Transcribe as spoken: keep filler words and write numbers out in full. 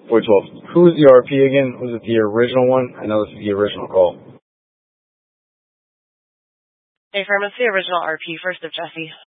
four twelve. Who's the R P again? Was it the original one? I know this is the original call. Hey, firm, it's the original R P, First of Jesse.